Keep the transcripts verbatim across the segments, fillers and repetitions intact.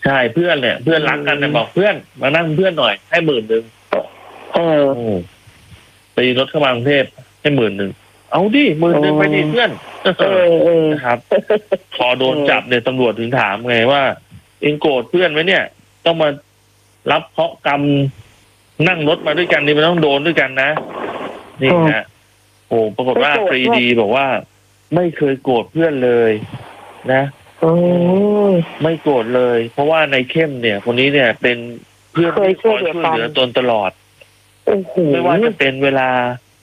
ใช่เพื่อนเนี่ยเพื่อนรักกันเนี่ยบอกเพื่อนมานั่งเพื่อนหน่อยให้หมื่นหนึ่งเออตีรถเข้ามากรุงเทพให้หมื่นหนึ่งเอาดิหมื่นหนึ่งไปดิเพื่อนนะครับพอโดนจับเนี่ยตำรวจถึงถามไงว่าเองโกรธเพื่อนไหมเนี่ยต้องมารับเคราะห์กรรมนั่งรถมาด้วยกันนี่มันต้องโดนด้วยกันนะนี่ฮะโอ้ปรากฏว่าปรีดีบอกว่าไม่เคยโกรธเพื่อนเลยนะไม่โกรธเลย เพราะว่าในเข้มเนี่ยคนนี้เนี่ยเป็นเพื่อนที่คอยช่วยเหลือตนตลอดไม่ว่าจะเป็นเวลา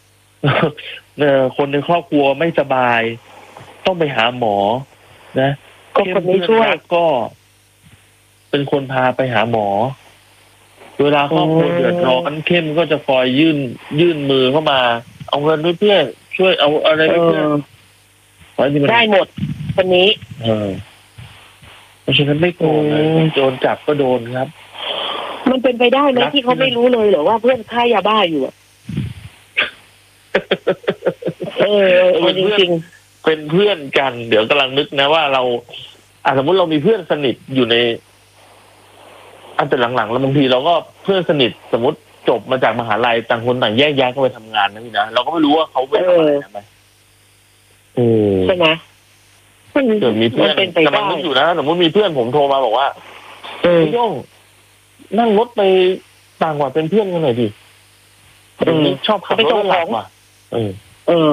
คนในครอบครัวไม่สบายต้องไปหาหมอนะก็คนนี้ช่วยก็ เป็นคนพาไปหาหมอเวลาครอบครัวเดือดร้อนเข้มก็จะคอยยื่นยื่นมือเข้ามาเอาเงินด้วยเพื่อนช่วยเอาอะไรด้วยเพื่อนได้หมดคนนี้เออเพราะฉะนั้นไม่โกงโดนจับก็โดนครับมันเป็นไปได้ไหมที่เขาไม่รู้เลยเหรอว่าเพื่อนฆ่ายาบ้าอยู่อ่ะเออจริงๆเป็นเพื่อนกันเดี๋ยวกำลังนึกนะว่าเราอ่ะสมมติเรามีเพื่อนสนิทอยู่ในอันแต่หลังๆแล้วบางทีเราก็เพื่อนสนิทสมมติจบมาจากมหาลัยต่างคนต่างแยกย้ายเข้าไปทำงานนะพี่นะเราก็ไม่รู้ว่าเขาไปทำอะไรนะใช่ไหมเกิดมีเพื่อนกำลังนึกอยู่นะสมมติมีเพื่อนผมโทรมาบอกว่าพี่ย่งนั่งรถไปต่างจังหวัดเป็นเพื่อนกันหน่อยดิชอบขับรถหลักว่ะเออเออ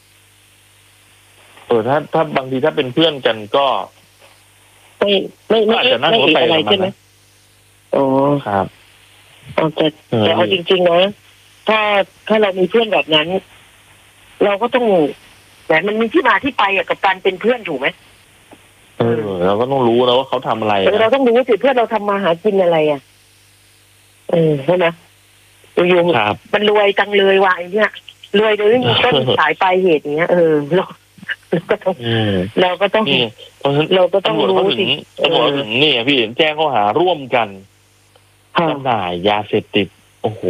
เออถ้าถ้าบางทีถ้าเป็นเพื่อนกันก็ไม่ไม่ไม่อาจจะนั่งรถไปอะไรใช่ไหมโอ้ครับแต่แต่เอาจริงๆนะถ้าถ้าเรามีเพื่อนแบบนั้นเราก็ต้องแต่มันมีที่มาที่ไปกับการเป็นเพื่อนถูกไหมเออเราก็ต้องรู้แล้วว่าเขาทำอะไรเราต้องรู้สิเพื่อนเราทำมาหากินอะไรอ่ะเออใช่ไหมอยู่ๆมันรวยจังเลยว่ะไอ้เนี่ยรวยโดยไม่มีต้นสายปลายเหตุอย่างเงี้ยเออเราก็ต้องเราก็ต้องเราก็ต้องรู้สิตำรวจถึงนี่พี่แจ้งข้อหาร่วมกันจำหน่ายยาเสพติดโอ้โห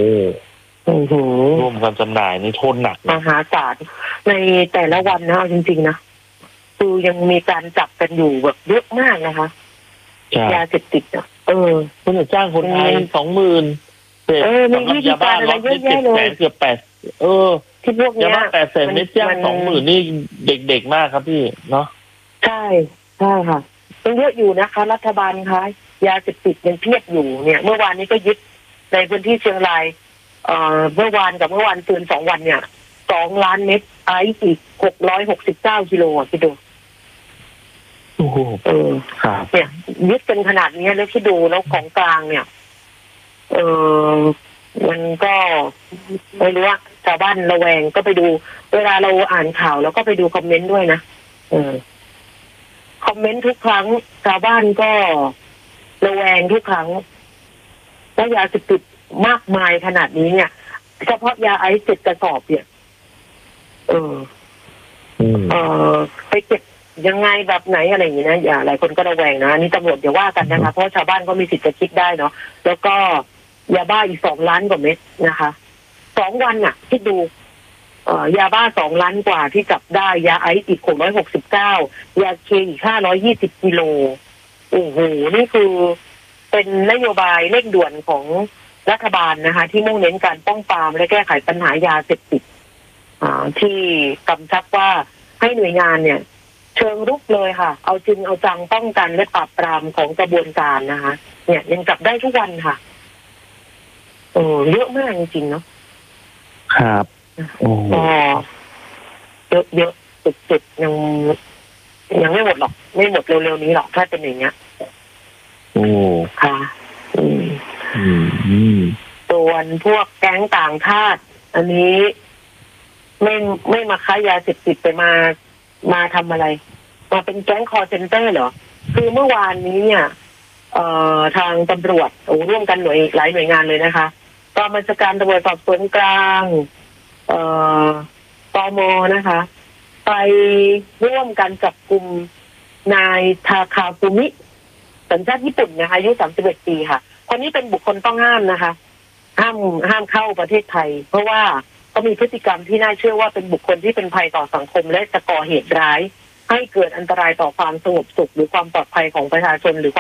ร่วมกันจำหน่ายในโทษหนักมหาศาลในแต่ละวันนะจริงๆนะคือยังมีการจับกันอยู่แบบเยอะมากนะคะยาเสพติดอ่ะเออคุณจะจ้างคนไทยสองหมื่นเออมีวิธีการอะไรเยอะแยะเลยเกือบแปดเออที่พวกนี้ยาบ้าแปดแสนเม็ดจ้างสองหมื่นนี่เด็กๆมากครับพี่เนาะใช่ใช่ค่ะยังเยอะอยู่นะคะรัฐบาลคะยาเสพติดยังเพียบอยู่เนี่ยเมื่อวานนี้ก็ยึดในพื้นที่เชียงรายเอ่อเมื่อวานกับเมื่อวานตื่นสองวันเนี่ยสองล้านเม็ดไอซ์อีกหกร้อยหกสิบเก้ากิโลอ่ะคิดดูโอ้โหเออครับเนี่ยยึดเป็นขนาดนี้แล้วคิดดูแล้วของกลางเนี่ยเออมันก็ไม่รู้ว่าชาวบ้านระแวงก็ไปดูเวลาเราอ่านข่าวแล้วก็ไปดูคอมเมนต์ด้วยนะเออคอมเมนต์ทุกครั้งชาวบ้านก็ระแวงทุกครั้งว่ายาเสพติดมากมายขนาดนี้เนี่ยเฉพาะยาไอซ์เจ็ดกระสอบเนี่ยเออเออไปเก็บยังไงแบบไหนอะไรอย่างนี้นะอย่าหลายคนก็ระแวงนะนี่ตำรวจอย่าว่ากันนะคะเพราะชาวบ้านก็มีสิทธิ์จะคิดได้เนาะแล้วก็ยาบ้าอีกสองล้านกว่าเม็ดนะคะสองวันน่ะคิดดูเอ่อยาบ้าสองล้านกว่าที่จับได้ยาไอซ์อีกหกร้อยหกสิบเก้ายาเคอีกห้าร้อยยี่สิบกิโลโอ้โหนี่คือเป็นนโยบายเร่งด่วนของรัฐบาลนะคะที่มุ่งเน้นการป้องปรามและแก้ไขปัญหายาเสพติดที่กำชับว่าให้หน่วยงานเนี่ยเชิงรุกเลยค่ะเอาจริงเอาจังป้องกันและปราบปรามของกระบวนการนะคะเนี่ยยังจับได้ทุกวันค่ะโอ้เยอะมากจริงๆเนาะครับโอ้เยอะเยอะสุดๆยังยังไม่หมดหรอกไม่หมดเร็วๆนี้หรอกถ้าเป็นอย่างเงี้ยโอ้ค่ะอืมอืมส่วนพวกแก๊งต่างชาติอันนี้ไม่ไม่มาค้ายาเสพติดไปมามาทำอะไรมาเป็นแก๊งคอร์เซ็นเตอร์เหรอคือเมื่อวานนี้เนี่ยเอ่อทางตำรวจโอ้ร่วมกันหน่วยหลายหน่วยงานเลยนะคะกองบัญชาการตำรวจสอบสวนกลางเอ่อตม.นะคะไปร่วมกันจับกุมนายทาคาฟุมิสัญชาติญี่ปุ่นนะคะอายุสามสิบเอ็ดปีค่ะคนนี้เป็นบุคคลต้องห้ามนะคะห้ามห้ามเข้าประเทศไทยเพราะว่าก็มีพฤติกรรมที่น่าเชื่อว่าเป็นบุคคลที่เป็นภัยต่อสังคมและจะก่อเหตุร้ายให้เกิดอันตรายต่อความสงบสุขหรือความปลอดภัยของประชาชนหรือ